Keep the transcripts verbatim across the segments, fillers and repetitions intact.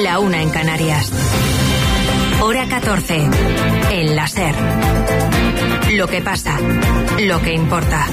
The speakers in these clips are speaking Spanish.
la una en Canarias. Hora catorce, en la SER. Lo que pasa, lo que importa.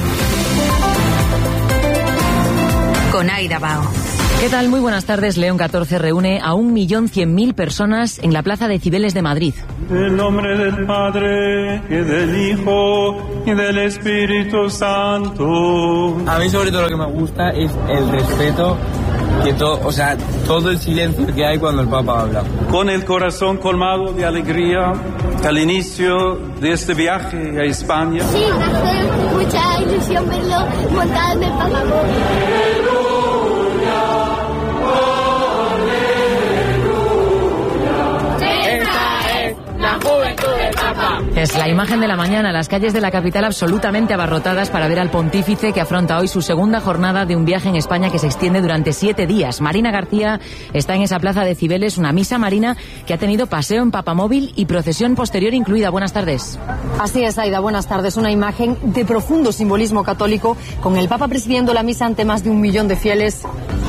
Con Aida Bao. ¿Qué tal? Muy buenas tardes. León catorce reúne a un millón cien mil personas en la Plaza de Cibeles de Madrid. En nombre del Padre, y del Hijo, y del Espíritu Santo. A mí sobre todo lo que me gusta es el respeto, que todo, o sea, todo el silencio que hay cuando el Papa habla. Con el corazón colmado de alegría al inicio de este viaje a España. Sí, me hace mucha ilusión verlo montado en el Papa Móvil. Es la imagen de la mañana, las calles de la capital absolutamente abarrotadas para ver al pontífice que afronta hoy su segunda jornada de un viaje en España que se extiende durante siete días. Marina García está en esa plaza de Cibeles, una misa, Marina, que ha tenido paseo en papamóvil y procesión posterior incluida. Buenas tardes. Así es, Aida, buenas tardes. Una imagen de profundo simbolismo católico, con el Papa presidiendo la misa ante más de un millón de fieles.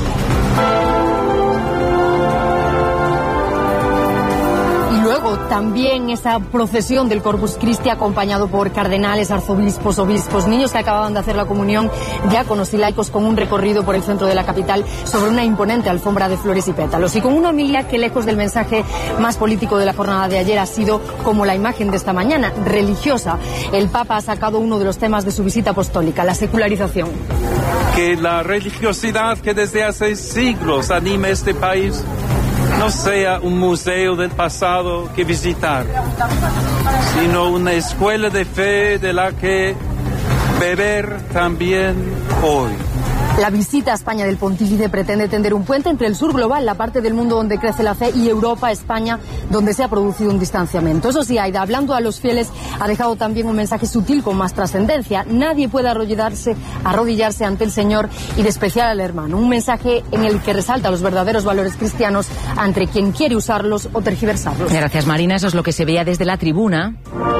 Luego también esa procesión del Corpus Christi acompañado por cardenales, arzobispos, obispos, niños que acababan de hacer la comunión, diáconos y laicos, con un recorrido por el centro de la capital sobre una imponente alfombra de flores y pétalos. Y con una homilía que, lejos del mensaje más político de la jornada de ayer, ha sido como la imagen de esta mañana, religiosa. El Papa ha sacado uno de los temas de su visita apostólica, la secularización. Que la religiosidad que desde hace siglos anima este país no sea un museo del pasado que visitar, sino una escuela de fe de la que beber también hoy. La visita a España del pontífice pretende tender un puente entre el sur global, la parte del mundo donde crece la fe, y Europa, España, donde se ha producido un distanciamiento. Eso sí, Aida, hablando a los fieles, ha dejado también un mensaje sutil con más trascendencia. Nadie puede arrodillarse, arrodillarse ante el Señor y despreciar al hermano. Un mensaje en el que resalta los verdaderos valores cristianos ante quien quiere usarlos o tergiversarlos. Gracias, Marina. Eso es lo que se veía desde la tribuna.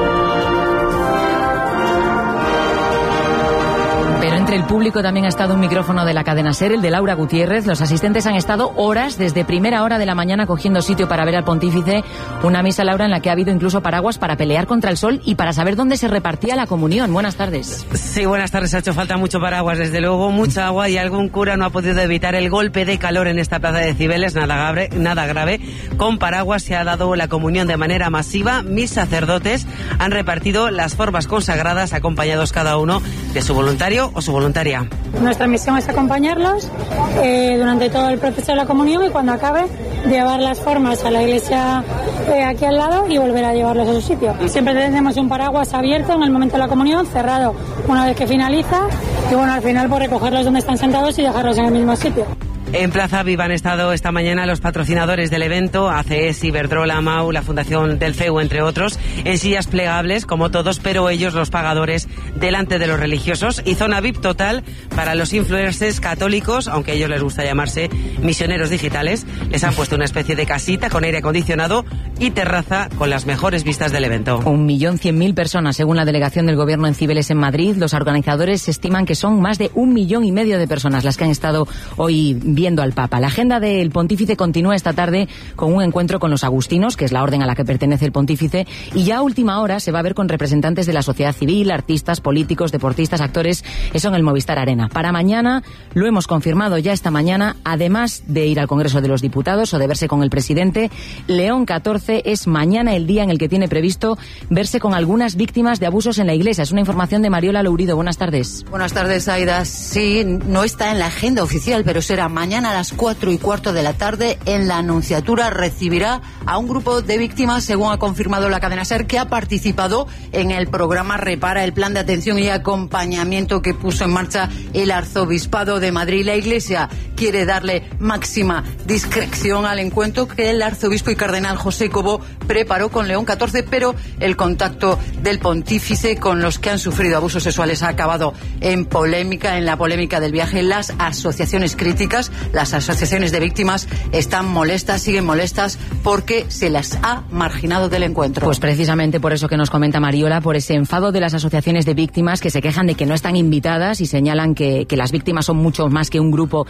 Pero entre el público también ha estado un micrófono de la cadena SER, el de Laura Gutiérrez. Los asistentes han estado horas, desde primera hora de la mañana, cogiendo sitio para ver al pontífice. Una misa, Laura, en la que ha habido incluso paraguas para pelear contra el sol y para saber dónde se repartía la comunión. Buenas tardes. Sí, buenas tardes. Ha hecho falta mucho paraguas, desde luego, mucha agua, y algún cura no ha podido evitar el golpe de calor en esta plaza de Cibeles. Nada grave, nada grave. Con paraguas se ha dado la comunión de manera masiva. Mis sacerdotes han repartido las formas consagradas, acompañados cada uno de su voluntario o su voluntaria. Nuestra misión es acompañarlos eh, durante todo el proceso de la comunión, y cuando acabe, llevar las formas a la iglesia eh, aquí al lado y volver a llevarlos a su sitio. Siempre tenemos un paraguas abierto en el momento de la comunión, cerrado una vez que finaliza, y bueno, al final, por recogerlos donde están sentados y dejarlos en el mismo sitio. En Plaza Viva han estado esta mañana los patrocinadores del evento, A C E S, Iberdrola, M A U, la Fundación del C E U, entre otros, en sillas plegables, como todos, pero ellos los pagadores delante de los religiosos, y zona V I P total para los influencers católicos, aunque a ellos les gusta llamarse misioneros digitales. Les han puesto una especie de casita con aire acondicionado y terraza con las mejores vistas del evento. Un millón cien mil personas, según la delegación del Gobierno en Cibeles, en Madrid. Los organizadores estiman que son más de un millón y medio de personas las que han estado hoy viendo al Papa. La agenda del pontífice continúa esta tarde con un encuentro con los agustinos, que es la orden a la que pertenece el pontífice, y ya a última hora se va a ver con representantes de la sociedad civil, artistas, políticos, deportistas, actores, eso en el Movistar Arena. Para mañana, lo hemos confirmado ya esta mañana, además de ir al Congreso de los Diputados o de verse con el presidente, León catorce es mañana el día en el que tiene previsto verse con algunas víctimas de abusos en la Iglesia. Es una información de Mariola Lourido. Buenas tardes. Buenas tardes, Aida. Sí, no está en la agenda oficial, pero será mañana a las cuatro y cuarto de la tarde. En la Anunciatura recibirá a un grupo de víctimas, según ha confirmado la cadena SER, que ha participado en el programa Repara, el plan de atención y acompañamiento que puso en marcha el Arzobispado de Madrid. La Iglesia quiere darle máxima discreción al encuentro que el arzobispo y cardenal José Cobo preparó con León catorce, pero el contacto del pontífice con los que han sufrido abusos sexuales ha acabado en polémica, en la polémica del viaje. Las asociaciones críticas, las asociaciones de víctimas están molestas, siguen molestas, porque se las ha marginado del encuentro. Pues precisamente por eso que nos comenta Mariola, por ese enfado de las asociaciones de víctimas que se quejan de que no están invitadas y señalan que, que las víctimas son mucho más que un grupo seleccionado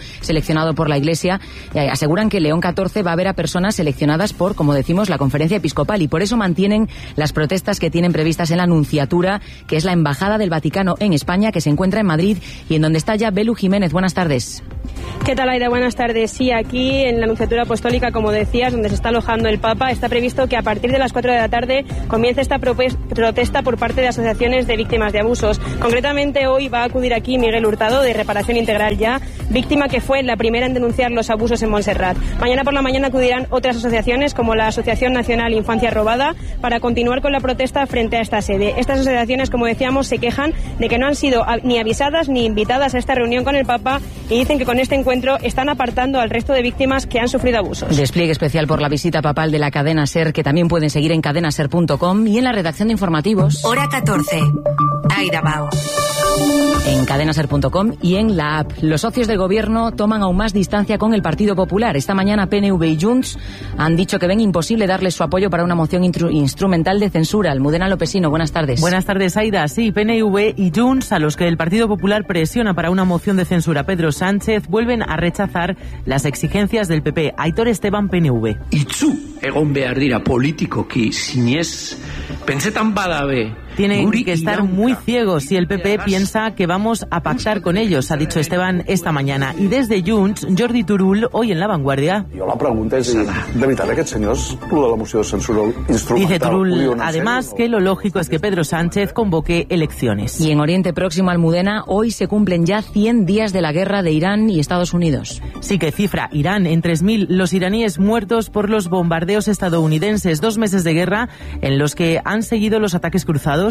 seleccionado por la Iglesia, eh, aseguran que León catorce va a ver a personas seleccionadas por, como decimos, la Conferencia Episcopal, y por eso mantienen las protestas que tienen previstas en la Nunciatura, que es la Embajada del Vaticano en España, que se encuentra en Madrid y en donde está ya Belu Jiménez. Buenas tardes. ¿Qué tal, Aida? Buenas tardes. Sí, aquí en la Nunciatura Apostólica, como decías, donde se está alojando el Papa, está previsto que a partir de las cuatro de la tarde comience esta protesta por parte de asociaciones de víctimas de abusos. Concretamente, hoy va a acudir aquí Miguel Hurtado, de Reparación Integral Ya, víctima que fue la primera en denunciar los abusos en Montserrat. Mañana por la mañana acudirán otras asociaciones, como la Asociación Nacional Infancia Robada, para continuar con la protesta frente a esta sede. Estas asociaciones, como decíamos, se quejan de que no han sido ni avisadas ni invitadas a esta reunión con el Papa y dicen que con este encuentro están apartando al resto de víctimas que han sufrido abusos. Despliegue especial por la visita papal de la cadena SER, que también pueden seguir en cadena ser punto com y en la redacción de informativos. Hora catorce. Aida Bao. En cadena ser punto com y en la app. Los socios del gobierno toman aún más distancia con el Partido Popular. Esta mañana P N V y Junts han dicho que ven imposible darles su apoyo para una moción instrumental de censura. Almudena Lopesino, buenas tardes. Buenas tardes, Aida. Sí, P N V y Junts, a los que el Partido Popular presiona para una moción de censura Pedro Sánchez, vuelven a rechazar las exigencias del P P. Aitor Esteban, P N V. Itzu egon behar dira politikoki sinez pentsetan badabe. Tienen que estar muy ciegos si el P P piensa que vamos a pactar con ellos, ha dicho Esteban esta mañana. Y desde Junts, Jordi Turull, hoy en La Vanguardia. Jo la pregunta és, de veritat, aquests senyors, lo de la moció de censura instrumental... Dice Turull, además, que lo lógico es que Pedro Sánchez convoque elecciones. Y en Oriente Próximo, Almudena, hoy se cumplen ya cien días de la guerra de Irán y Estados Unidos. Sí, que cifra Irán en tres mil los iraníes muertos por los bombardeos estadounidenses. Dos meses de guerra en los que han seguido los ataques cruzados,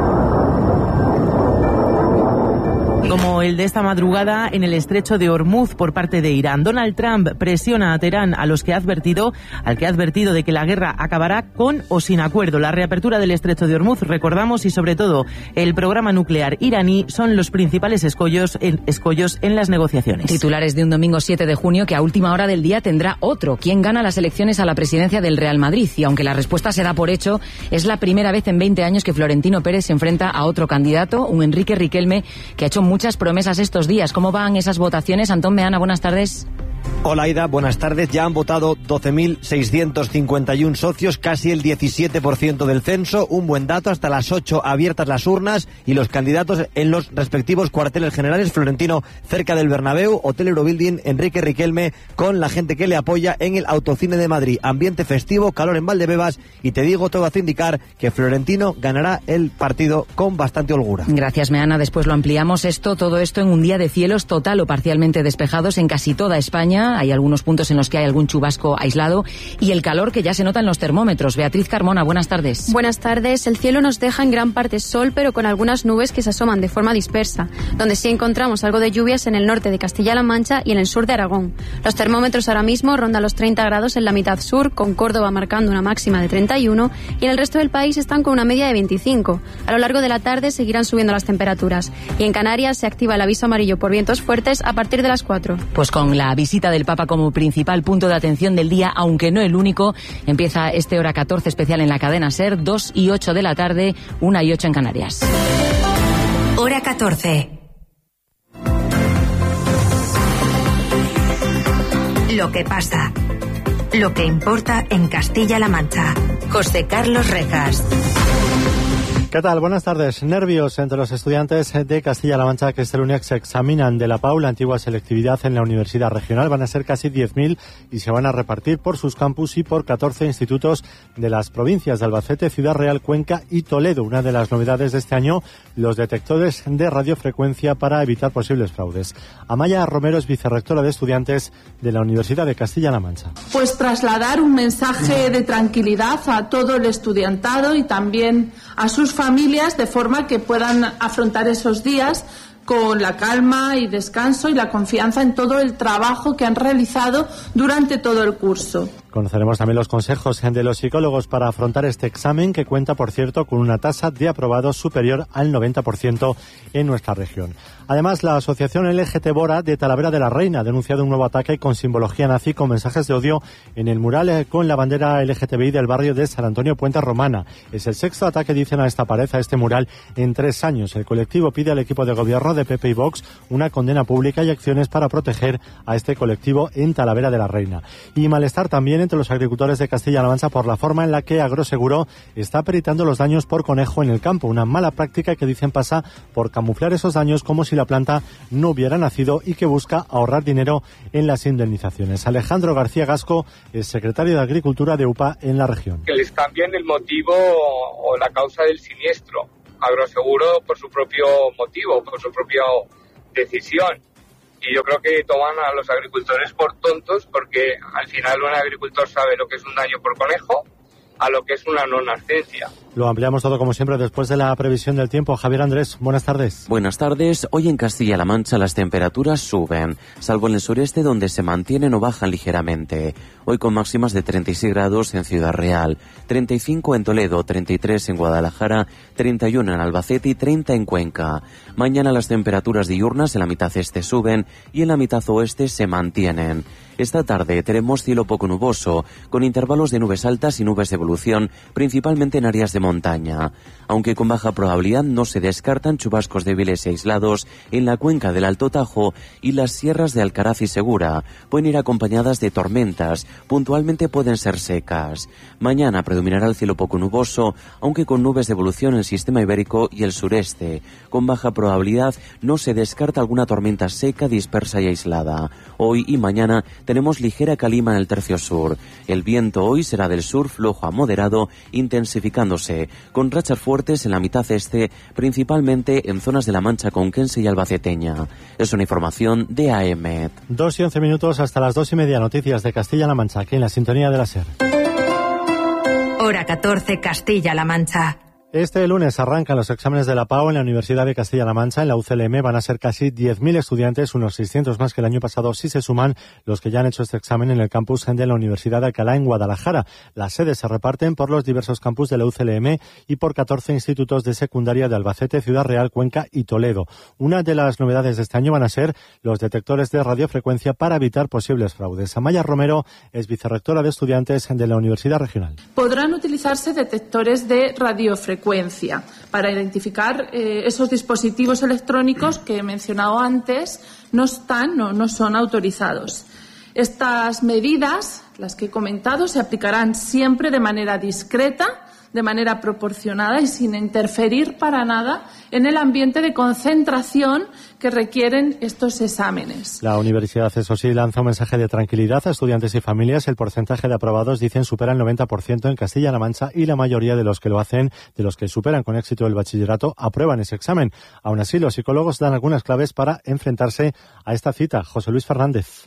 como el de esta madrugada en el estrecho de Hormuz por parte de Irán. Donald Trump presiona a Teherán, a los que ha advertido, al que ha advertido de que la guerra acabará con o sin acuerdo. La reapertura del estrecho de Hormuz, recordamos, y sobre todo el programa nuclear iraní son los principales escollos en, escollos en las negociaciones. Titulares de un domingo siete de junio que a última hora del día tendrá otro. ¿Quién gana las elecciones a la presidencia del Real Madrid? Y aunque la respuesta se da por hecho, es la primera vez en veinte años que Florentino Pérez se enfrenta a otro candidato, un Enrique Riquelme, que ha hecho muchas promesas estos días. ¿Cómo van esas votaciones? Antón Meana, buenas tardes. Hola, Aida, buenas tardes. Ya han votado doce mil seiscientos cincuenta y uno socios, casi el diecisiete por ciento del censo. Un buen dato, hasta las ocho abiertas las urnas y los candidatos en los respectivos cuarteles generales. Florentino cerca del Bernabéu, Hotel Eurobuilding, Enrique Riquelme con la gente que le apoya en el Autocine de Madrid. Ambiente festivo, calor en Valdebebas y te digo, todo hace indicar que Florentino ganará el partido con bastante holgura. Gracias, Meana. Después lo ampliamos esto, todo esto en un día de cielos total o parcialmente despejados en casi toda España. Hay algunos puntos en los que hay algún chubasco aislado y el calor que ya se nota en los termómetros. Beatriz Carmona, buenas tardes. Buenas tardes. El cielo nos deja en gran parte sol, pero con algunas nubes que se asoman de forma dispersa, donde sí encontramos algo de lluvias en el norte de Castilla-La Mancha y en el sur de Aragón. Los termómetros ahora mismo rondan los treinta grados en la mitad sur, con Córdoba marcando una máxima de treinta y uno, y en el resto del país están con una media de veinticinco. A lo largo de la tarde seguirán subiendo las temperaturas. Y en Canarias se activa el aviso amarillo por vientos fuertes a partir de las cuatro. Pues con la visita del Papa como principal punto de atención del día, aunque no el único, empieza este Hora catorce especial en la cadena SER, dos y ocho de la tarde, una y ocho en Canarias. Hora catorce. Lo que pasa. Lo que importa en Castilla-La Mancha. José Carlos Rejas. ¿Qué tal? Buenas tardes. Nervios entre los estudiantes de Castilla-La Mancha que este lunes se examinan de la P A U, la antigua selectividad en la Universidad Regional. Van a ser casi diez mil y se van a repartir por sus campus y por catorce institutos de las provincias de Albacete, Ciudad Real, Cuenca y Toledo. Una de las novedades de este año, los detectores de radiofrecuencia para evitar posibles fraudes. Amaya Romero es vicerrectora de estudiantes de la Universidad de Castilla-La Mancha. Pues trasladar un mensaje de tranquilidad a todo el estudiantado y también a sus familias familias, de forma que puedan afrontar esos días con la calma y descanso y la confianza en todo el trabajo que han realizado durante todo el curso. Conoceremos también los consejos de los psicólogos para afrontar este examen, que cuenta, por cierto, con una tasa de aprobados superior al noventa por ciento en nuestra región. Además, la asociación L G T B O R A de Talavera de la Reina ha denunciado un nuevo ataque con simbología nazi con mensajes de odio en el mural con la bandera L G T B I del barrio de San Antonio Puente Romana. Es el sexto ataque, dicen, a esta pared, a este mural, en tres años. El colectivo pide al equipo de gobierno de P P y Vox una condena pública y acciones para proteger a este colectivo en Talavera de la Reina. Y malestar también entre los agricultores de Castilla-La Mancha por la forma en la que Agroseguro está peritando los daños por conejo en el campo. Una mala práctica que, dicen, pasa por camuflar esos daños como si la planta no hubiera nacido y que busca ahorrar dinero en las indemnizaciones. Alejandro García Gasco es secretario de Agricultura de U P A en la región. Que les cambien el motivo o la causa del siniestro. Agroseguro por su propio motivo, por su propia decisión. Y yo creo que toman a los agricultores por tontos, porque al final un agricultor sabe lo que es un daño por conejo a lo que es una no nascencia. Lo ampliamos todo, como siempre, después de la previsión del tiempo. Javier Andrés, buenas tardes. Buenas tardes. Hoy en Castilla-La Mancha las temperaturas suben, salvo en el sureste, donde se mantienen o bajan ligeramente. Hoy con máximas de treinta y seis grados en Ciudad Real, treinta y cinco en Toledo, treinta y tres en Guadalajara, treinta y uno en Albacete y treinta en Cuenca. Mañana las temperaturas diurnas en la mitad este suben y en la mitad oeste se mantienen. Esta tarde tenemos cielo poco nuboso, con intervalos de nubes altas y nubes de evolución, principalmente en áreas de montaña. Aunque con baja probabilidad, no se descartan chubascos débiles e aislados en la cuenca del Alto Tajo y las sierras de Alcaraz y Segura. Pueden ir acompañadas de tormentas, puntualmente pueden ser secas. Mañana predominará el cielo poco nuboso, aunque con nubes de evolución en el sistema ibérico y el sureste. Con baja probabilidad, no se descarta alguna tormenta seca, dispersa y aislada. Hoy y mañana tenemos ligera calima en el tercio sur. El viento hoy será del sur flojo a moderado, intensificándose, con rachas fuertes en la mitad este, principalmente en zonas de la Mancha conquense y albaceteña. Es una información de A E M E T. Dos y once minutos hasta las dos y media. Noticias de Castilla-La Mancha, aquí en la sintonía de la SER. Hora catorce, Castilla-La Mancha. Este lunes arrancan los exámenes de la P A U en la Universidad de Castilla-La Mancha. En la U C L M van a ser casi diez mil estudiantes, unos seiscientos más que el año pasado, si se suman los que ya han hecho este examen en el campus de la Universidad de Alcalá, en Guadalajara. Las sedes se reparten por los diversos campus de la U C L M y por catorce institutos de secundaria de Albacete, Ciudad Real, Cuenca y Toledo. Una de las novedades de este año van a ser los detectores de radiofrecuencia para evitar posibles fraudes. Amaya Romero es vicerrectora de estudiantes de la Universidad Regional. Podrán utilizarse detectores de radiofrecuencia para identificar eh, esos dispositivos electrónicos que he mencionado antes no están, no, no son autorizados. Estas medidas, las que he comentado, se aplicarán siempre de manera discreta, de manera proporcionada y sin interferir para nada en el ambiente de concentración que requieren estos exámenes. La universidad, eso sí, lanza un mensaje de tranquilidad a estudiantes y familias. El porcentaje de aprobados, dicen, supera el noventa por ciento en Castilla-La Mancha y la mayoría de los que lo hacen, de los que superan con éxito el bachillerato, aprueban ese examen. Aún así, los psicólogos dan algunas claves para enfrentarse a esta cita. José Luis Fernández.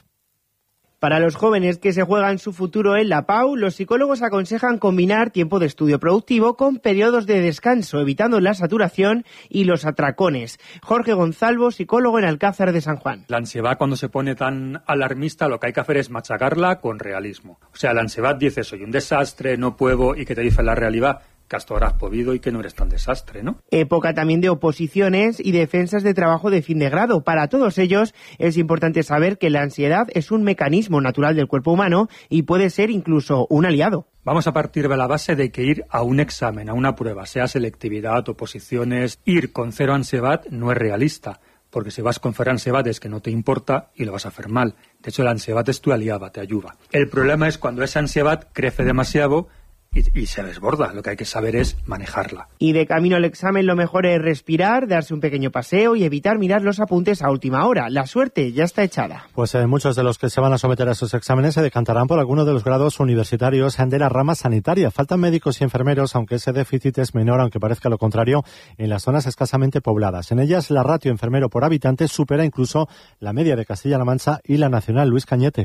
Para los jóvenes que se juegan su futuro en la P A U, los psicólogos aconsejan combinar tiempo de estudio productivo con periodos de descanso, evitando la saturación y los atracones. Jorge Gonzalvo, psicólogo en Alcázar de San Juan. La ansiedad, cuando se pone tan alarmista, lo que hay que hacer es machacarla con realismo. O sea, la ansiedad dice, soy un desastre, no puedo, y que te dice la realidad, que hasta ahora has podido y que no eres tan desastre, ¿no? Época también de oposiciones y defensas de trabajo de fin de grado. Para todos ellos es importante saber que la ansiedad es un mecanismo natural del cuerpo humano y puede ser incluso un aliado. Vamos a partir de la base de que ir a un examen, a una prueba, sea selectividad, oposiciones, ir con cero ansiedad no es realista. Porque si vas con cero ansiedad es que no te importa y lo vas a hacer mal. De hecho, la ansiedad es tu aliada, te ayuda. El problema es cuando esa ansiedad crece demasiado Y, y se desborda. Lo que hay que saber es manejarla. Y de camino al examen lo mejor es respirar, darse un pequeño paseo y evitar mirar los apuntes a última hora. La suerte ya está echada. Pues eh, muchos de los que se van a someter a esos exámenes se decantarán por alguno de los grados universitarios de la rama sanitaria. Faltan médicos y enfermeros, aunque ese déficit es menor, aunque parezca lo contrario, en las zonas escasamente pobladas. En ellas la ratio enfermero por habitante supera incluso la media de Castilla-La Mancha y la nacional. Luis Cañete.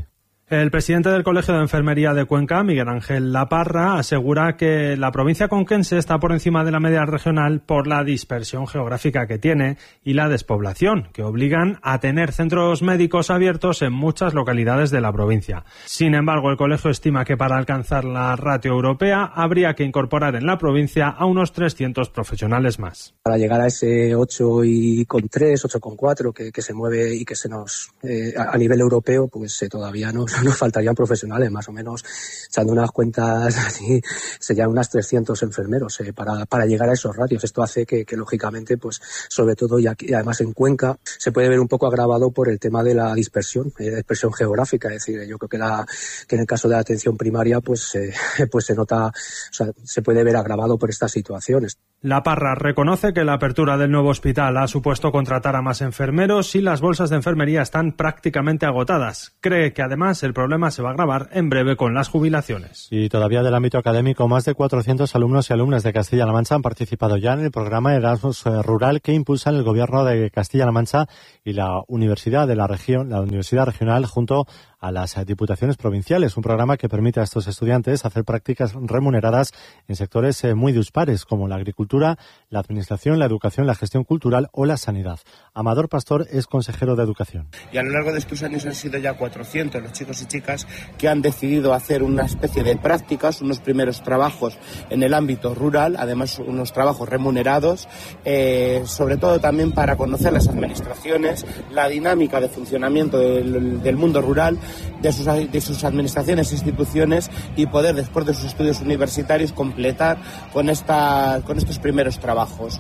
El presidente del Colegio de Enfermería de Cuenca, Miguel Ángel Laparra, asegura que la provincia conquense está por encima de la media regional por la dispersión geográfica que tiene y la despoblación, que obligan a tener centros médicos abiertos en muchas localidades de la provincia. Sin embargo, el colegio estima que para alcanzar la ratio europea habría que incorporar en la provincia a unos trescientos profesionales más. Para llegar a ese ocho y con tres, ocho con cuatro que, que se mueve y que se nos eh, a nivel europeo, pues eh, todavía no nos faltarían profesionales, más o menos, echando unas cuentas así, serían unas trescientos enfermeros eh, para, para llegar a esos ratios. Esto hace que, que lógicamente, pues sobre todo y, aquí, y además en Cuenca, se puede ver un poco agravado por el tema de la dispersión, eh, dispersión geográfica. Es decir, yo creo que, la, que en el caso de la atención primaria, pues, eh, pues se nota, o sea, se puede ver agravado por estas situaciones. Laparra reconoce que la apertura del nuevo hospital ha supuesto contratar a más enfermeros y las bolsas de enfermería están prácticamente agotadas. Cree que además el problema se va a agravar en breve con las jubilaciones. Y todavía del ámbito académico, más de cuatrocientos alumnos y alumnas de Castilla-La Mancha han participado ya en el programa Erasmus Rural que impulsan el Gobierno de Castilla-La Mancha y la Universidad de la Región, la Universidad Regional, junto a las diputaciones provinciales. Un programa que permite a estos estudiantes hacer prácticas remuneradas en sectores muy dispares como la agricultura, la administración, la educación, la gestión cultural o la sanidad. Amador Pastor es consejero de Educación. Y a lo largo de estos años han sido ya cuatrocientos los chicos y chicas que han decidido hacer una especie de prácticas, unos primeros trabajos en el ámbito rural, además unos trabajos remunerados, eh, sobre todo también para conocer las administraciones, la dinámica de funcionamiento del, del mundo rural, de sus, de sus administraciones e instituciones y poder después de sus estudios universitarios completar con, esta, con estos primeros trabajos.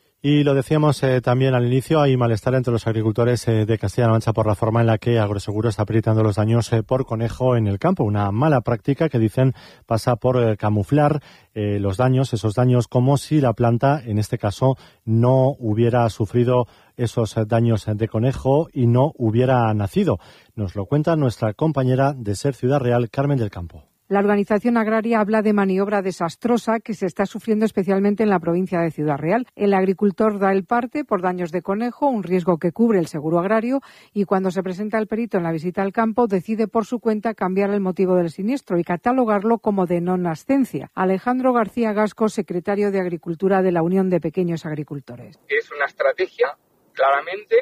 Y lo decíamos eh, también al inicio, hay malestar entre los agricultores eh, de Castilla-La Mancha por la forma en la que Agroseguro está apretando los daños eh, por conejo en el campo. Una mala práctica que dicen pasa por eh, camuflar eh, los daños, esos daños como si la planta, en este caso, no hubiera sufrido esos eh, daños de conejo y no hubiera nacido. Nos lo cuenta nuestra compañera de SER Ciudad Real, Carmen del Campo. La organización agraria habla de maniobra desastrosa que se está sufriendo especialmente en la provincia de Ciudad Real. El agricultor da el parte por daños de conejo, un riesgo que cubre el seguro agrario, y cuando se presenta el perito en la visita al campo decide por su cuenta cambiar el motivo del siniestro y catalogarlo como de no nascencia. Alejandro García Gasco, secretario de Agricultura de la Unión de Pequeños Agricultores. Es una estrategia claramente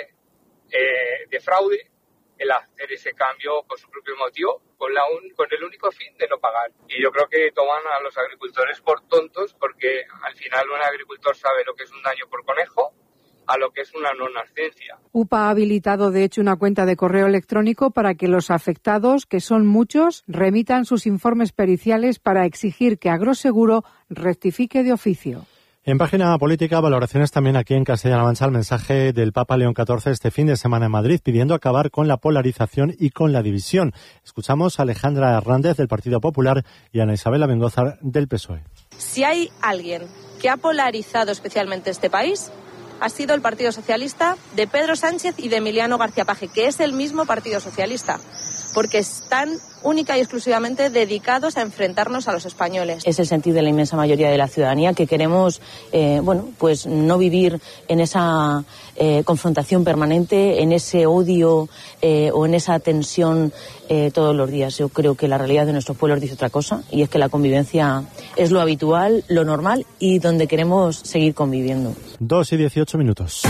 eh, de fraude el hacer ese cambio por su propio motivo, con, la un, con el único fin de no pagar. Y yo creo que toman a los agricultores por tontos, porque al final un agricultor sabe lo que es un daño por conejo a lo que es una no nascencia. U P A ha habilitado, de hecho, una cuenta de correo electrónico para que los afectados, que son muchos, remitan sus informes periciales para exigir que Agroseguro rectifique de oficio. En página política, valoraciones también aquí en Castilla-La Mancha, el mensaje del Papa León catorce este fin de semana en Madrid, pidiendo acabar con la polarización y con la división. Escuchamos a Alejandra Hernández del Partido Popular y a Ana Isabel Abengózar del P S O E. Si hay alguien que ha polarizado especialmente este país, ha sido el Partido Socialista de Pedro Sánchez y de Emiliano García Paje, que es el mismo Partido Socialista, porque están única y exclusivamente dedicados a enfrentarnos a los españoles. Es el sentir de la inmensa mayoría de la ciudadanía, que queremos, eh, bueno, pues no vivir en esa eh, confrontación permanente, en ese odio eh, o en esa tensión eh, todos los días. Yo creo que la realidad de nuestros pueblos dice otra cosa, y es que la convivencia es lo habitual, lo normal y donde queremos seguir conviviendo. Dos y dieciocho minutos.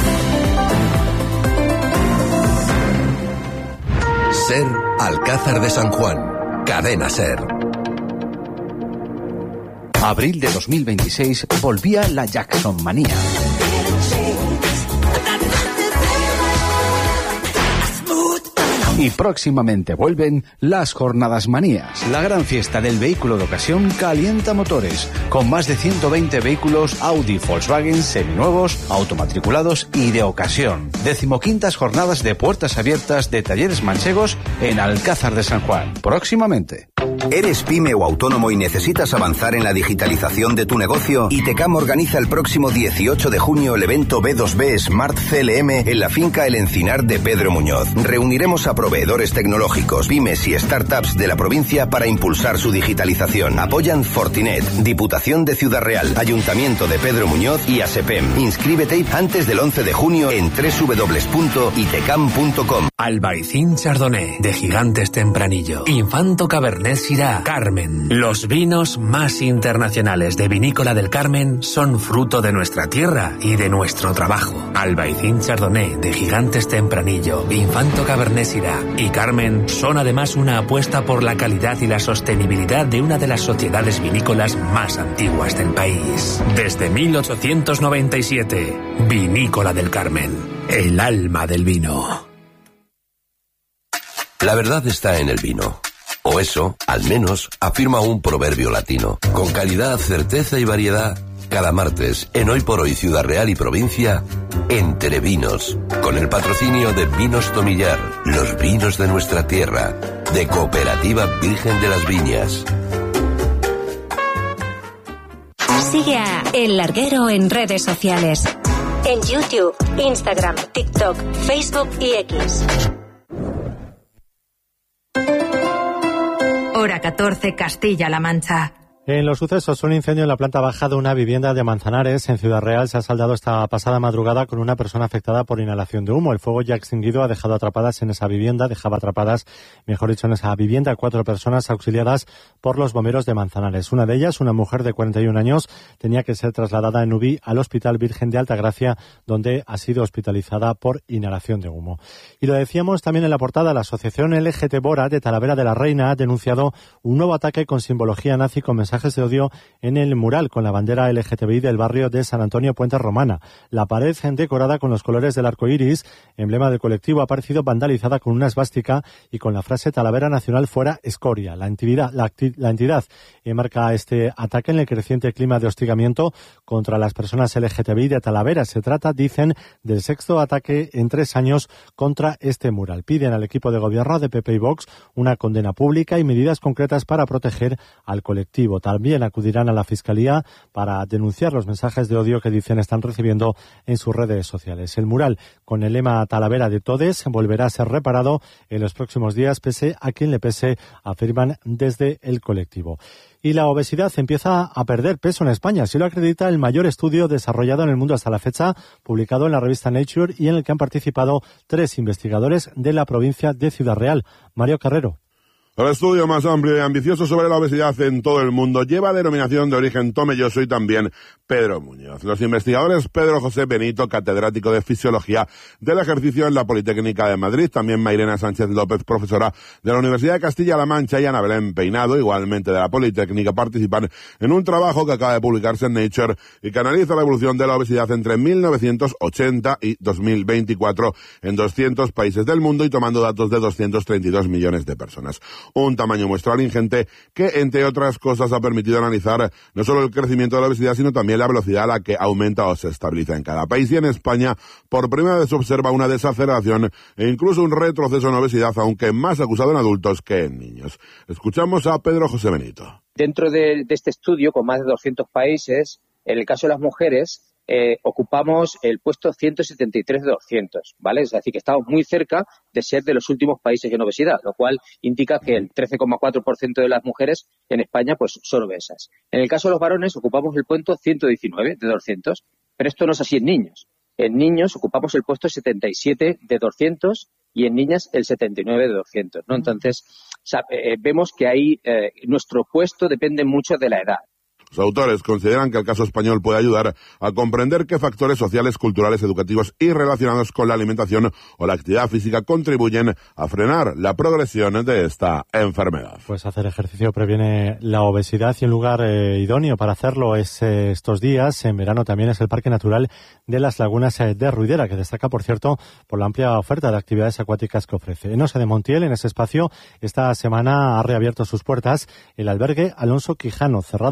SER Alcázar de San Juan, Cadena SER. Abril de dos mil veintiséis volvía la Jackson Manía. Y próximamente vuelven las Jornadas Manías. La gran fiesta del vehículo de ocasión calienta motores, con más de ciento veinte vehículos Audi, Volkswagen, seminuevos, automatriculados y de ocasión. Decimoquintas jornadas de puertas abiertas de Talleres Manchegos en Alcázar de San Juan. Próximamente. ¿Eres pyme o autónomo y necesitas avanzar en la digitalización de tu negocio? ITECAM organiza el próximo dieciocho de junio el evento B dos B Smart C L M en la finca El Encinar de Pedro Muñoz. Reuniremos a proveedores tecnológicos, pymes y startups de la provincia para impulsar su digitalización. Apoyan Fortinet, Diputación de Ciudad Real, Ayuntamiento de Pedro Muñoz y ASEPEM. Inscríbete antes del once de junio en doble u doble u doble u punto itecam punto com. Albaicín Chardonnay, de Gigantes Tempranillo. Infanto Cabernet Syrah, Carmen. Los vinos más internacionales de Vinícola del Carmen son fruto de nuestra tierra y de nuestro trabajo. Albaicín Chardonnay, de Gigantes Tempranillo, Infanto Cabernet Syrah y Carmen son además una apuesta por la calidad y la sostenibilidad de una de las sociedades vinícolas más antiguas del país. Desde mil ochocientos noventa y siete, Vinícola del Carmen, el alma del vino. La verdad está en el vino. O eso, al menos, afirma un proverbio latino. Con calidad, certeza y variedad, cada martes, en Hoy por Hoy Ciudad Real y Provincia, Entre Vinos, con el patrocinio de Vinos Tomillar, los vinos de nuestra tierra, de Cooperativa Virgen de las Viñas. Sigue a El Larguero en redes sociales. En YouTube, Instagram, TikTok, Facebook y X. Hora catorce, Castilla-La Mancha. En los sucesos, un incendio en la planta baja de una vivienda de Manzanares, en Ciudad Real, se ha saldado esta pasada madrugada con una persona afectada por inhalación de humo. El fuego ya extinguido ha dejado atrapadas en esa vivienda, dejaba atrapadas, mejor dicho, en esa vivienda, cuatro personas auxiliadas por los bomberos de Manzanares. Una de ellas, una mujer de cuarenta y un años, tenía que ser trasladada en U B I al Hospital Virgen de Altagracia, donde ha sido hospitalizada por inhalación de humo. Y lo decíamos también en la portada, la asociación L G T Bora de Talavera de la Reina ha denunciado un nuevo ataque con simbología nazi con mensajes de odio en el mural con la bandera L G T B I del barrio de San Antonio Puente Romana. La pared decorada con los colores del arco iris, emblema del colectivo, ha aparecido vandalizada con una esvástica y con la frase Talavera Nacional fuera escoria. La entidad, la, la entidad marca este ataque en el creciente clima de hostigamiento contra las personas L G T B I de Talavera. Se trata, dicen, del sexto ataque en tres años contra este mural. Piden al equipo de gobierno de P P y Vox una condena pública y medidas concretas para proteger al colectivo. También acudirán a la Fiscalía para denunciar los mensajes de odio que dicen están recibiendo en sus redes sociales. El mural con el lema Talavera de Todes volverá a ser reparado en los próximos días, pese a quien le pese, afirman desde el colectivo. Y la obesidad empieza a perder peso en España. Así lo acredita el mayor estudio desarrollado en el mundo hasta la fecha, publicado en la revista Nature y en el que han participado tres investigadores de la provincia de Ciudad Real. Mario Carrero. El estudio más amplio y ambicioso sobre la obesidad en todo el mundo lleva denominación de origen Tomelloso y también Pedro Muñoz. Los investigadores Pedro José Benito, catedrático de Fisiología del Ejercicio en la Politécnica de Madrid, también Mairena Sánchez López, profesora de la Universidad de Castilla-La Mancha, y Ana Belén Peinado, igualmente de la Politécnica, participan en un trabajo que acaba de publicarse en Nature y que analiza la evolución de la obesidad entre mil novecientos ochenta y dos mil veinticuatro en doscientos países del mundo y tomando datos de doscientos treinta y dos millones de personas. Un tamaño muestral ingente que, entre otras cosas, ha permitido analizar no solo el crecimiento de la obesidad, sino también la velocidad a la que aumenta o se estabiliza en cada país. Y en España, por primera vez se observa una desaceleración e incluso un retroceso en obesidad, aunque más acusado en adultos que en niños. Escuchamos a Pedro José Benito. Dentro de, de este estudio, con más de doscientos países, en el caso de las mujeres, Eh, ocupamos el puesto ciento setenta y tres de doscientos, ¿vale? Es decir, que estamos muy cerca de ser de los últimos países en obesidad, lo cual indica que el trece coma cuatro por ciento de las mujeres en España pues son obesas. En el caso de los varones ocupamos el puesto ciento diecinueve de doscientos, pero esto no es así en niños. En niños ocupamos el puesto setenta y siete de doscientos y en niñas el setenta y nueve de doscientos, ¿no? Entonces, o sea, eh, vemos que ahí eh, nuestro puesto depende mucho de la edad. Los autores consideran que el caso español puede ayudar a comprender qué factores sociales, culturales, educativos y relacionados con la alimentación o la actividad física contribuyen a frenar la progresión de esta enfermedad. Pues hacer ejercicio previene la obesidad y un lugar eh, idóneo para hacerlo es eh, estos días, en verano también, es el Parque Natural de las Lagunas eh, de Ruidera, que destaca, por cierto, por la amplia oferta de actividades acuáticas que ofrece. En Osa de Montiel, en ese espacio, esta semana ha reabierto sus puertas el albergue Alonso Quijano, cerrado por obras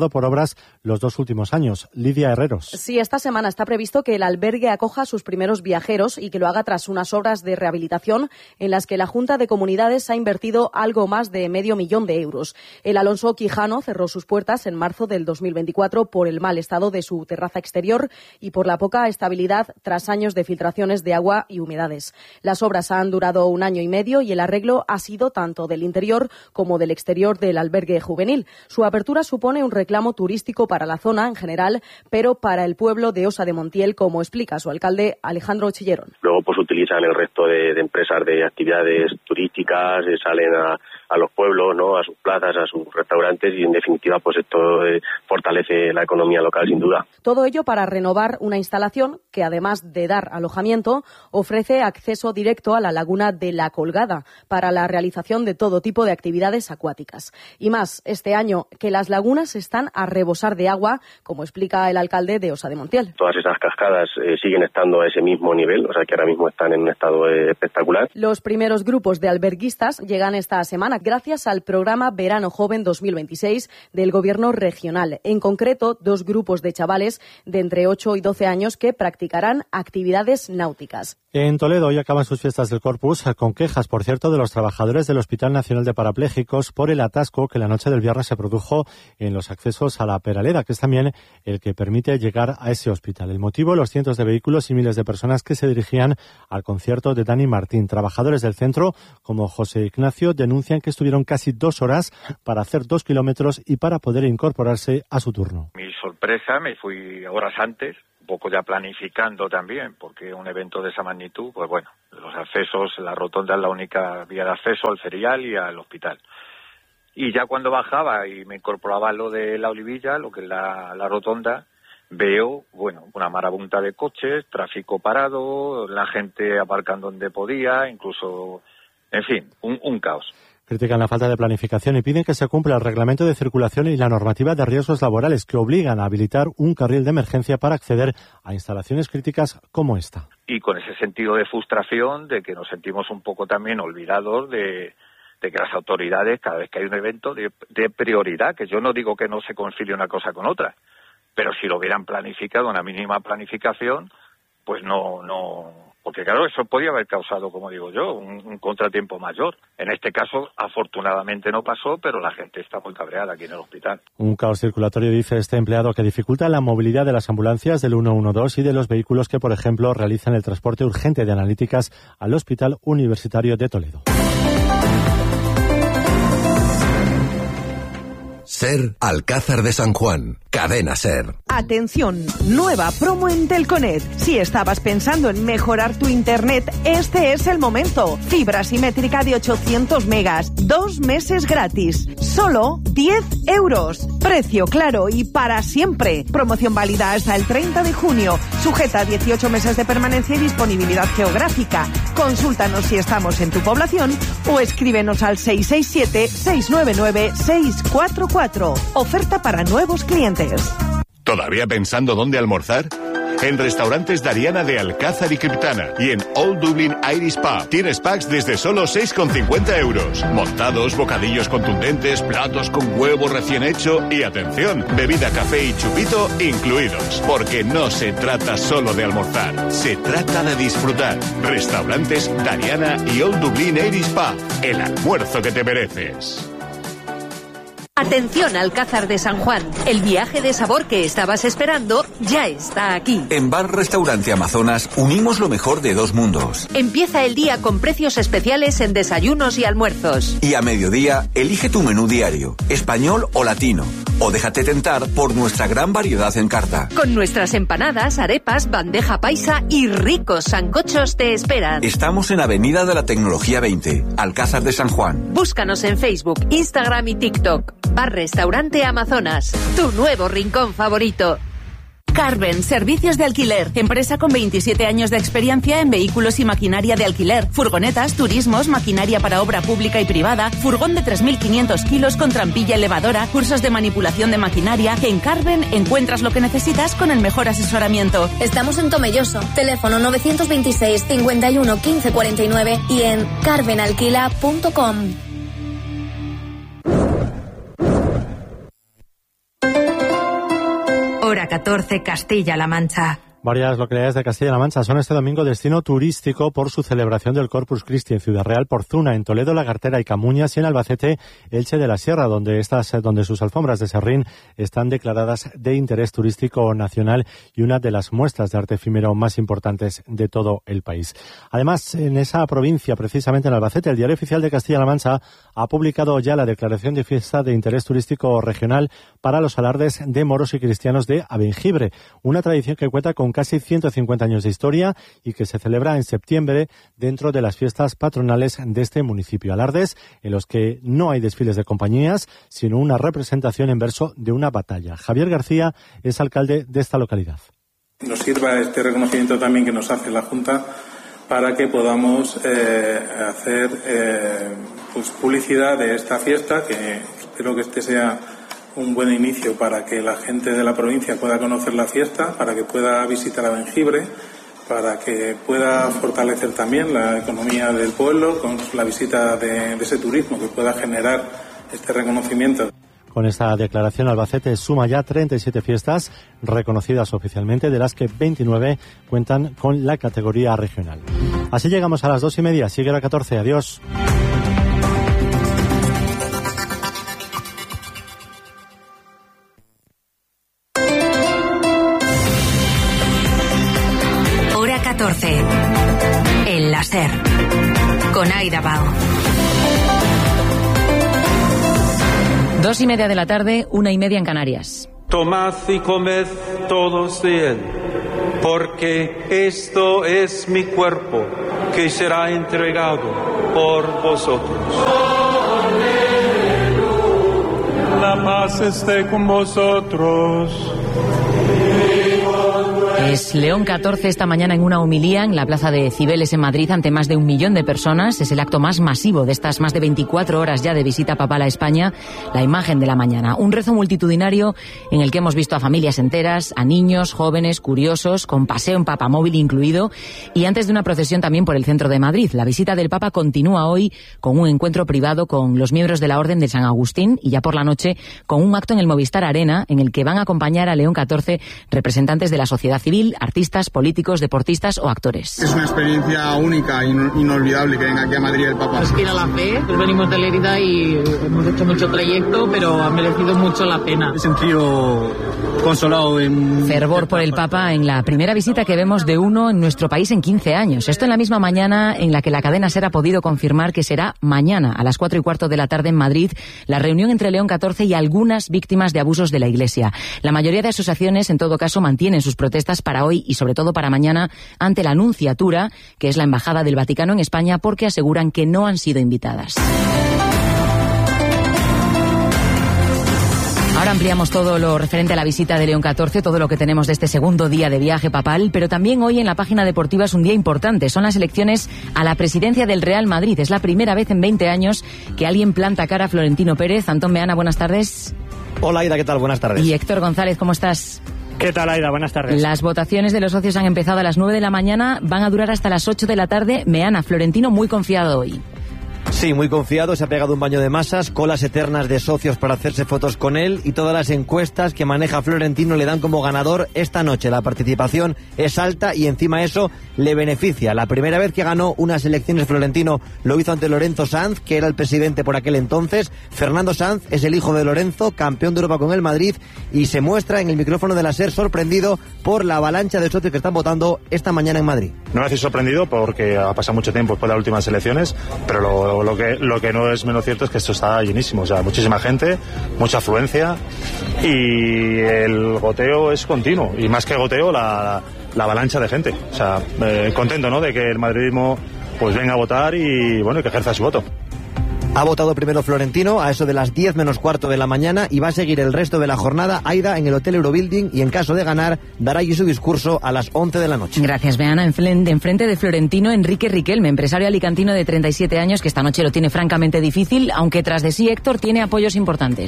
obras los dos últimos años. Lidia Herreros. Sí, esta semana está previsto que el albergue acoja a sus primeros viajeros y que lo haga tras unas obras de rehabilitación en las que la Junta de Comunidades ha invertido algo más de medio millón de euros. El Alonso Quijano cerró sus puertas en marzo del dos mil veinticuatro por el mal estado de su terraza exterior y por la poca estabilidad tras años de filtraciones de agua y humedades. Las obras han durado un año y medio y el arreglo ha sido tanto del interior como del exterior del albergue juvenil. Su apertura supone un reclamo turístico para la zona en general, pero para el pueblo de Osa de Montiel, como explica su alcalde Alejandro Chillerón. Luego pues utilizan el resto de, de empresas de actividades turísticas, eh, salen a, a los pueblos, ¿no?, a sus plazas, a sus restaurantes y en definitiva pues esto eh, fortalece la economía local sin duda. Todo ello para renovar una instalación que además de dar alojamiento ofrece acceso directo a la laguna de La Colgada para la realización de todo tipo de actividades acuáticas. Y más, este año que las lagunas están a rebosar de agua, como explica el alcalde de Osa de Montiel. Todas esas cascadas eh, siguen estando a ese mismo nivel, o sea que ahora mismo están en un estado eh, espectacular. Los primeros grupos de alberguistas llegan esta semana gracias al programa Verano Joven dos mil veintiséis del Gobierno regional. En concreto, dos grupos de chavales de entre ocho y doce años que practicarán actividades náuticas. En Toledo hoy acaban sus fiestas del Corpus, con quejas, por cierto, de los trabajadores del Hospital Nacional de Parapléjicos por el atasco que la noche del viernes se produjo en los accesos a la Peraleda, que es también el que permite llegar a ese hospital. El motivo, los cientos de vehículos y miles de personas que se dirigían al concierto de Dani Martín. Trabajadores del centro, como José Ignacio, denuncian que estuvieron casi dos horas para hacer dos kilómetros y para poder incorporarse a su turno. Mi sorpresa, me fui horas antes, un poco ya planificando también, porque un evento de esa magnitud, pues bueno, los accesos, la rotonda es la única vía de acceso al ferial y al hospital. Y ya cuando bajaba y me incorporaba a lo de la Olivilla, lo que es la, la rotonda, veo, bueno, una marabunta de coches, tráfico parado, la gente aparcando donde podía, incluso, en fin, un, un caos. Critican la falta de planificación y piden que se cumpla el reglamento de circulación y la normativa de riesgos laborales que obligan a habilitar un carril de emergencia para acceder a instalaciones críticas como esta. Y con ese sentido de frustración, de que nos sentimos un poco también olvidados de, de que las autoridades, cada vez que hay un evento, de, de prioridad, que yo no digo que no se concilie una cosa con otra, pero si lo hubieran planificado, una mínima planificación, pues no, no, porque claro, eso podía haber causado, como digo yo, un, un contratiempo mayor. En este caso, afortunadamente no pasó, pero la gente está muy cabreada aquí en el hospital. Un caos circulatorio, dice este empleado, que dificulta la movilidad de las ambulancias del ciento doce y de los vehículos que, por ejemplo, realizan el transporte urgente de analíticas al Hospital Universitario de Toledo. SER Alcázar de San Juan, Cadena SER. Atención, nueva promo en Telconet. Si estabas pensando en mejorar tu internet, este es el momento. Fibra simétrica de ochocientos megas, dos meses gratis, solo diez euros. Precio claro y para siempre. Promoción válida hasta el treinta de junio, sujeta a dieciocho meses de permanencia y disponibilidad geográfica. Consúltanos si estamos en tu población o escríbenos al seis seis siete, seis nueve nueve, seis cuatro cuatro. Oferta para nuevos clientes. ¿Todavía pensando dónde almorzar? En Restaurantes Dariana de Alcázar y Criptana y en Old Dublin Irish Pub tienes packs desde solo seis con cincuenta euros. Montados, bocadillos contundentes, platos con huevo recién hecho y atención, bebida, café y chupito incluidos. Porque no se trata solo de almorzar, se trata de disfrutar. Restaurantes Dariana y Old Dublin Irish Pub, el almuerzo que te mereces. Atención, Alcázar de San Juan. El viaje de sabor que estabas esperando ya está aquí. En Bar Restaurante Amazonas unimos lo mejor de dos mundos. Empieza el día con precios especiales en desayunos y almuerzos. Y a mediodía, elige tu menú diario, español o latino. O déjate tentar por nuestra gran variedad en carta. Con nuestras empanadas, arepas, bandeja paisa y ricos sancochos te esperan. Estamos en Avenida de la Tecnología veinte, Alcázar de San Juan. Búscanos en Facebook, Instagram y TikTok. Bar Restaurante Amazonas, tu nuevo rincón favorito. Carven, servicios de alquiler. Empresa con veintisiete años de experiencia en vehículos y maquinaria de alquiler. Furgonetas, turismos, maquinaria para obra pública y privada. Furgón de tres mil quinientos kilos con trampilla elevadora. Cursos de manipulación de maquinaria. En Carven encuentras lo que necesitas con el mejor asesoramiento. Estamos en Tomelloso. Teléfono novecientos veintiséis, cincuenta y uno, quince cuarenta y nueve y en carven alquila punto com. Hora catorce, Castilla-La Mancha. Varias localidades de Castilla-La Mancha son este domingo destino turístico por su celebración del Corpus Christi en Ciudad Real, Porzuna, en Toledo, La Gartera y Camuñas, y en Albacete, Elche de la Sierra, donde estas, donde sus alfombras de serrín están declaradas de interés turístico nacional y una de las muestras de arte efímero más importantes de todo el país. Además, en esa provincia, precisamente en Albacete, el Diario Oficial de Castilla-La Mancha ha publicado ya la declaración de fiesta de interés turístico regional para los alardes de moros y cristianos de Abengibre, una tradición que cuenta con casi ciento cincuenta años de historia y que se celebra en septiembre dentro de las fiestas patronales de este municipio. Alardes en los que no hay desfiles de compañías, sino una representación en verso de una batalla. Javier García es alcalde de esta localidad. Nos sirva este reconocimiento también que nos hace la Junta para que podamos eh, hacer eh, pues publicidad de esta fiesta, que espero que este sea un buen inicio para que la gente de la provincia pueda conocer la fiesta, para que pueda visitar a Abengibre, para que pueda fortalecer también la economía del pueblo con la visita de, de ese turismo que pueda generar este reconocimiento. Con esta declaración, Albacete suma ya treinta y siete fiestas reconocidas oficialmente, de las que veintinueve cuentan con la categoría regional. Así llegamos a las dos y media. Sigue la catorce. Adiós. catorce. El láser. Con Aida Bao. Dos y media de la tarde, una y media en Canarias. Tomad y comed todos de él, porque esto es mi cuerpo, que será entregado por vosotros. La paz esté con vosotros. Es León catorce esta mañana en una homilía en la plaza de Cibeles en Madrid ante más de un millón de personas. Es el acto más masivo de estas más de veinticuatro horas ya de visita papal a España, la imagen de la mañana. Un rezo multitudinario en el que hemos visto a familias enteras, a niños, jóvenes, curiosos, con paseo en papamóvil incluido, y antes de una procesión también por el centro de Madrid. La visita del Papa continúa hoy con un encuentro privado con los miembros de la Orden de San Agustín y ya por la noche con un acto en el Movistar Arena en el que van a acompañar a León catorce representantes de la sociedad civil, artistas, políticos, deportistas o actores. Es una experiencia única e inolvidable que venga aquí a Madrid el Papa. Respira la fe, pues venimos de Lérida y hemos hecho mucho trayecto, pero ha merecido mucho la pena. Me he sentido consolado en... Fervor por el Papa en la primera visita que vemos de uno en nuestro país en quince años. Esto en la misma mañana en la que la cadena SER ha podido confirmar que será mañana a las cuatro y cuarto de la tarde en Madrid la reunión entre León catorce y algunas víctimas de abusos de la Iglesia. La mayoría de asociaciones, en todo caso, mantienen sus protestas para hoy y sobre todo para mañana ante la Nunciatura, que es la Embajada del Vaticano en España, porque aseguran que no han sido invitadas. Ahora ampliamos todo lo referente a la visita de León catorce, todo lo que tenemos de este segundo día de viaje papal, pero también hoy en la página deportiva es un día importante. Son las elecciones a la presidencia del Real Madrid. Es la primera vez en veinte años que alguien planta cara a Florentino Pérez. Antón Meana, buenas tardes. Hola, Aida, ¿qué tal? Buenas tardes. Y Héctor González, ¿cómo estás? ¿Qué tal, Aida? Buenas tardes. Las votaciones de los socios han empezado a las nueve de la mañana, van a durar hasta las ocho de la tarde. Meana, Florentino muy confiado hoy. Sí, muy confiado, se ha pegado un baño de masas, colas eternas de socios para hacerse fotos con él y todas las encuestas que maneja Florentino le dan como ganador esta noche. La participación es alta y encima eso le beneficia. La primera vez que ganó unas elecciones Florentino lo hizo ante Lorenzo Sanz, que era el presidente por aquel entonces. Fernando Sanz es el hijo de Lorenzo, campeón de Europa con el Madrid, y se muestra en el micrófono de la SER sorprendido por la avalancha de socios que están votando esta mañana en Madrid. No me hace sorprendido porque ha pasado mucho tiempo después de las últimas elecciones, pero lo Lo que, lo que no es menos cierto es que esto está llenísimo, o sea, muchísima gente, mucha afluencia y el goteo es continuo y más que goteo la, la avalancha de gente, o sea, eh, contento, ¿no?, de que el madridismo pues venga a votar y bueno, que ejerza su voto. Ha votado primero Florentino a eso de las diez menos cuarto de la mañana y va a seguir el resto de la jornada Aida en el Hotel Eurobuilding y en caso de ganar dará allí su discurso a las once de la noche. Gracias, Beana. Enfrente de Florentino, Enrique Riquelme, empresario alicantino de treinta y siete años que esta noche lo tiene francamente difícil, aunque tras de sí Héctor tiene apoyos importantes.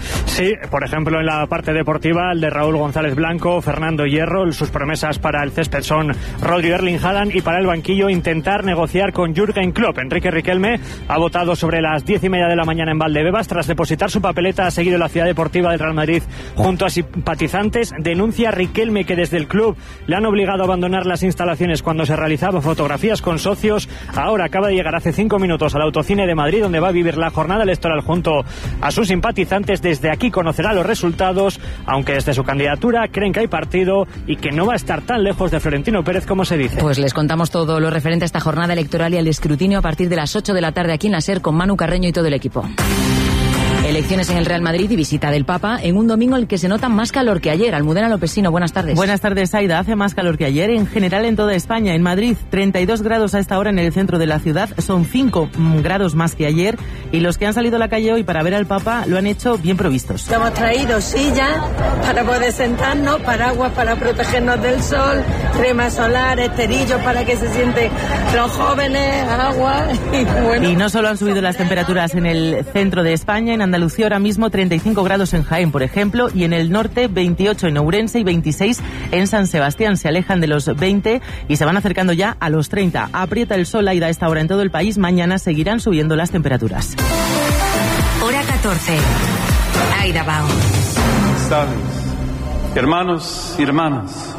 Sí, por ejemplo, en la parte deportiva, el de Raúl González Blanco, Fernando Hierro, sus promesas para el césped son Rodri Erling Haaland, y para el banquillo intentar negociar con Jürgen Klopp. Enrique Riquelme ha votado sobre las diez y media de la mañana en Valdebebas. Tras depositar su papeleta, ha seguido la ciudad deportiva del Real Madrid junto a simpatizantes. Denuncia Riquelme que desde el club le han obligado a abandonar las instalaciones cuando se realizaban fotografías con socios. Ahora acaba de llegar hace cinco minutos al Autocine de Madrid, donde va a vivir la jornada electoral junto a sus simpatizantes. Desde aquí conocerá los resultados, aunque desde su candidatura creen que hay partido y que no va a estar tan lejos de Florentino Pérez como se dice. Pues les contamos todo lo referente a esta jornada electoral y al escrutinio a partir de las ocho de la tarde aquí en la SER con Manu Carreño y todo el equipo. Elecciones en el Real Madrid y visita del Papa en un domingo en el que se nota más calor que ayer. Almudena Lopesino, buenas tardes. Buenas tardes, Aida. Hace más calor que ayer en general en toda España. En Madrid, treinta y dos grados a esta hora en el centro de la ciudad. Son cinco grados más que ayer. Y los que han salido a la calle hoy para ver al Papa lo han hecho bien provistos. Hemos traído sillas para poder sentarnos, paraguas para protegernos del sol, crema solar, esterillos para que se sienten los jóvenes, agua. Y, bueno. Y no solo han subido las temperaturas en el centro de España, en Andalucía ahora mismo treinta y cinco grados en Jaén, por ejemplo, y en el norte veintiocho en Ourense y veintiséis en San Sebastián. Se alejan de los veinte y se van acercando ya a los treinta. Aprieta el sol, Aida, a esta hora en todo el país. Mañana seguirán subiendo las temperaturas. Hora catorce. Aida Bao. ¿Sabes? Hermanos y hermanas,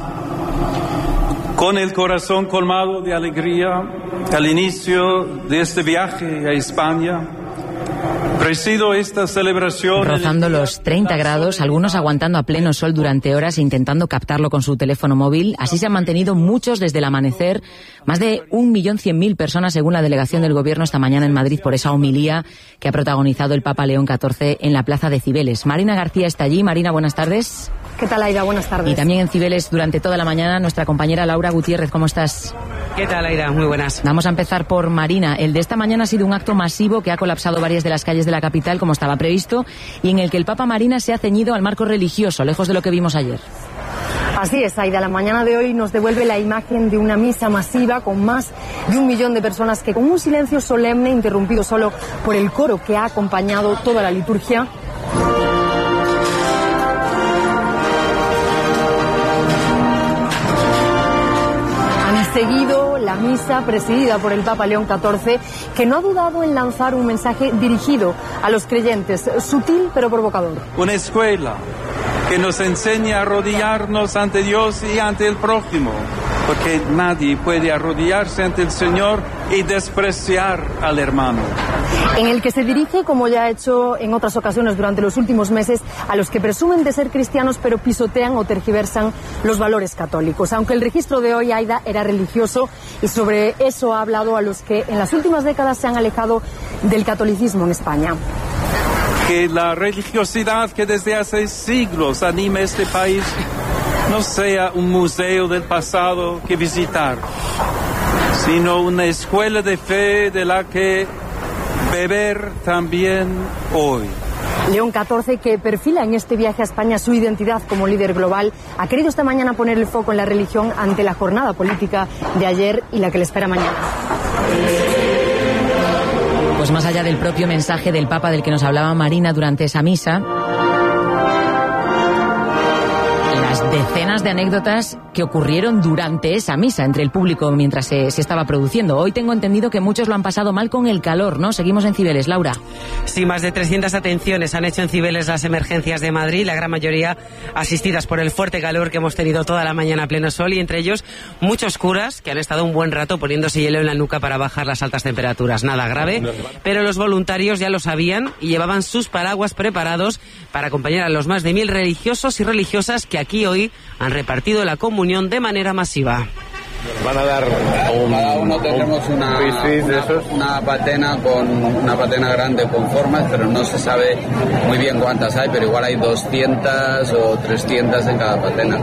con el corazón colmado de alegría al inicio de este viaje a España, presido esta celebración. Rozando los treinta grados, algunos aguantando a pleno sol durante horas e intentando captarlo con su teléfono móvil. Así se han mantenido muchos desde el amanecer. Más de un millón cien mil personas, según la delegación del Gobierno esta mañana en Madrid, por esa homilía que ha protagonizado el Papa León catorce en la Plaza de Cibeles. Marina García está allí. Marina, buenas tardes. ¿Qué tal, Aida? Buenas tardes. Y también en Cibeles durante toda la mañana nuestra compañera Laura Gutiérrez. ¿Cómo estás? ¿Qué tal, Aida? Muy buenas. Vamos a empezar por Marina. El de esta mañana ha sido un acto masivo que ha colapsado varias de las calles de la capital, como estaba previsto, y en el que el Papa, Marina, se ha ceñido al marco religioso, lejos de lo que vimos ayer. Así es, Aida. La mañana de hoy nos devuelve la imagen de una misa masiva con más de un millón de personas que, con un silencio solemne interrumpido solo por el coro que ha acompañado toda la liturgia, seguido la misa presidida por el Papa León catorce, que no ha dudado en lanzar un mensaje dirigido a los creyentes, sutil pero provocador. Una escuela que nos enseña a arrodillarnos ante Dios y ante el prójimo, porque nadie puede arrodillarse ante el Señor y despreciar al hermano. En el que se dirige, como ya ha hecho en otras ocasiones durante los últimos meses, a los que presumen de ser cristianos pero pisotean o tergiversan los valores católicos. Aunque el registro de hoy, Aida, era religioso, y sobre eso ha hablado a los que en las últimas décadas se han alejado del catolicismo en España. Que la religiosidad que desde hace siglos anima este país no sea un museo del pasado que visitar, sino una escuela de fe de la que beber también hoy. León catorce, que perfila en este viaje a España su identidad como líder global, ha querido esta mañana poner el foco en la religión ante la jornada política de ayer y la que le espera mañana. Pues más allá del propio mensaje del Papa del que nos hablaba Marina durante esa misa, las decenas de anécdotas que ocurrieron durante esa misa entre el público mientras se, se estaba produciendo. Hoy tengo entendido que muchos lo han pasado mal con el calor, ¿no? Seguimos en Cibeles, Laura. Sí, más de trescientas atenciones han hecho en Cibeles las emergencias de Madrid, la gran mayoría asistidas por el fuerte calor que hemos tenido toda la mañana a pleno sol, y entre ellos muchos curas que han estado un buen rato poniéndose hielo en la nuca para bajar las altas temperaturas. Nada grave, pero los voluntarios ya lo sabían y llevaban sus paraguas preparados para acompañar a los más de mil religiosos y religiosas que aquí hoy han repartido la comunión de manera masiva. Van a dar un, cada uno tenemos una, una, una patena con una patena grande con formas, pero no se sabe muy bien cuántas hay, pero igual hay doscientas o trescientas en cada patena.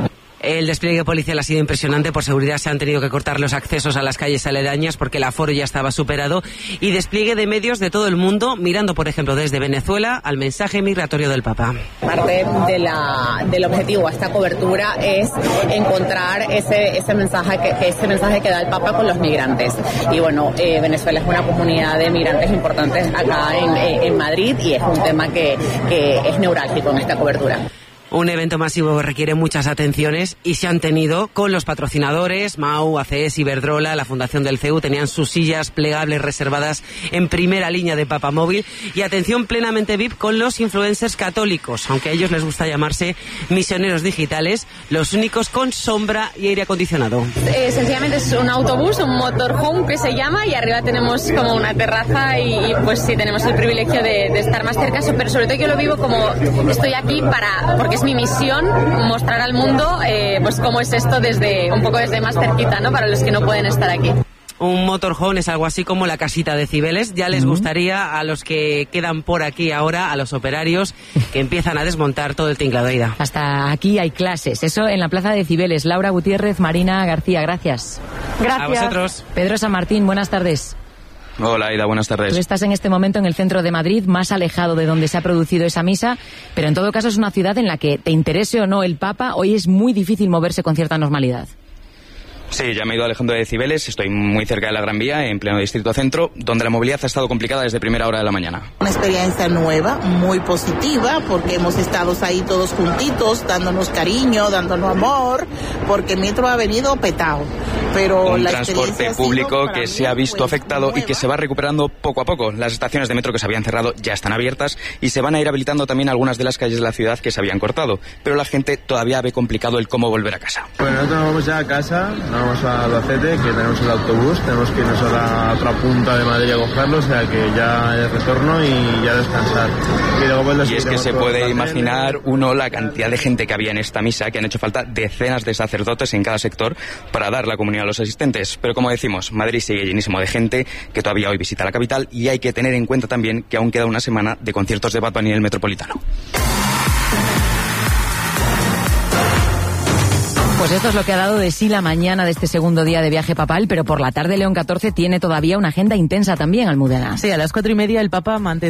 El despliegue policial ha sido impresionante. Por seguridad se han tenido que cortar los accesos a las calles aledañas porque el aforo ya estaba superado. Y despliegue de medios de todo el mundo, mirando, por ejemplo, desde Venezuela al mensaje migratorio del Papa. Parte de la, del objetivo de esta cobertura es encontrar ese, ese, mensaje que, ese mensaje que da el Papa con los migrantes. Y bueno, eh, Venezuela es una comunidad de migrantes importantes acá en, en Madrid y es un tema que, que es neurálgico en esta cobertura. Un evento masivo que requiere muchas atenciones y se han tenido con los patrocinadores, M A U, A C E S, Iberdrola, la Fundación del C E U, tenían sus sillas plegables reservadas en primera línea de Papamóvil y atención plenamente V I P con los influencers católicos, aunque a ellos les gusta llamarse misioneros digitales, los únicos con sombra y aire acondicionado. Eh, sencillamente es un autobús, un motorhome que se llama y arriba tenemos como una terraza y, y pues sí tenemos el privilegio de, de estar más cerca, pero sobre todo yo lo vivo como estoy aquí para, porque es mi misión mostrar al mundo eh, pues cómo es esto desde un poco desde más cerquita, ¿no? Para los que no pueden estar aquí. Un motorhome es algo así como la casita de Cibeles. Ya les gustaría a los que quedan por aquí ahora, a los operarios, que empiezan a desmontar todo el tinglado. Aida. Hasta aquí hay clases. Eso en la plaza de Cibeles. Laura Gutiérrez, Marina García, gracias. Gracias. A vosotros. Pedro San Martín, buenas tardes. Hola, Aida, buenas tardes. Tú estás en este momento en el centro de Madrid, más alejado de donde se ha producido esa misa, pero en todo caso es una ciudad en la que, te interese o no el Papa, hoy es muy difícil moverse con cierta normalidad. Sí, ya me he ido alejando de Cibeles, estoy muy cerca de la Gran Vía, en pleno distrito centro, donde la movilidad ha estado complicada desde primera hora de la mañana. Una experiencia nueva, muy positiva, porque hemos estado ahí todos juntitos, dándonos cariño, dándonos amor, porque el metro ha venido petado. Pero un la transporte público que se ha visto afectado y que se va recuperando poco a poco. Las estaciones de metro que se habían cerrado ya están abiertas y se van a ir habilitando también algunas de las calles de la ciudad que se habían cortado, pero la gente todavía ve complicado el cómo volver a casa. Bueno, nosotros nos vamos ya a casa, nos vamos a Albacete, que tenemos el autobús, tenemos que irnos a la otra punta de Madrid a cogerlo, o sea que ya es retorno y ya descansar. Y, luego, pues, y es que se puede imaginar uno la cantidad de gente que había en esta misa, que han hecho falta decenas de sacerdotes en cada sector para dar la comunión a los asistentes. Pero como decimos, Madrid sigue llenísimo de gente que todavía hoy visita la capital y hay que tener en cuenta también que aún queda una semana de conciertos de Bad Bunny en el Metropolitano. Pues esto es lo que ha dado de sí la mañana de este segundo día de viaje papal, pero por la tarde León catorce tiene todavía una agenda intensa también, Almudena. Sí, a las cuatro y media el Papa mantendrá